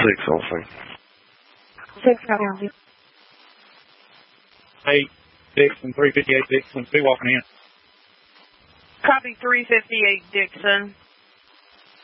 6 on scene. 6, how can I help you? Hey, Dixon, 358 Dixon, be walking in. Copy 358 Dixon.